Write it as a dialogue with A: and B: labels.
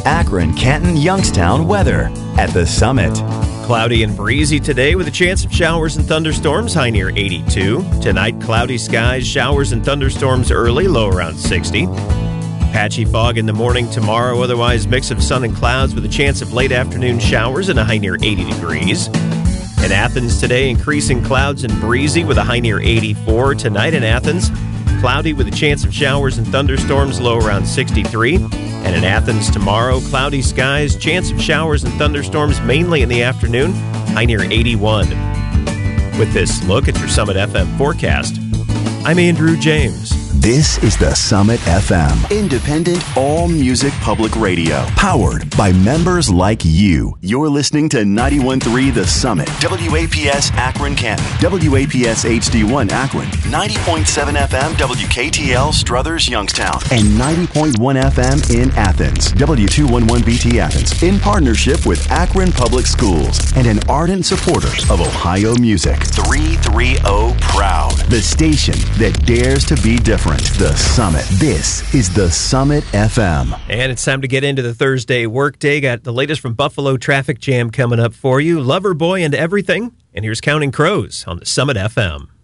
A: Akron, Canton, Youngstown weather at the Summit.
B: Cloudy and breezy today with a chance of showers and thunderstorms, high near 82. Tonight, cloudy skies, showers and thunderstorms early, low around 60. Patchy fog in the morning tomorrow, otherwise mix of sun and clouds with a chance of late afternoon showers and a high near 80 degrees. In Athens today, increasing clouds and breezy with a high near 84. Tonight in Athens, cloudy with a chance of showers and thunderstorms, low around 63. And in Athens tomorrow, cloudy skies, chance of showers and thunderstorms mainly in the afternoon, high near 81. With this look at your Summit FM forecast, I'm Andrew James.
A: This is the Summit FM, independent all-music public radio, powered by members like you. You're listening to 91.3 The Summit, WAPS Akron Canton, WAPS HD1 Akron, 90.7 FM WKTL Struthers Youngstown, and 90.1 FM in Athens, W211BT Athens, in partnership with Akron Public Schools and an ardent supporter of Ohio music. 330 Proud, the station that dares to be different. The Summit. This is the Summit FM.
B: And it's time to get into the Thursday workday. Got the latest from Buffalo Traffic Jam coming up for you. Loverboy and Everything. And here's Counting Crows on the Summit FM.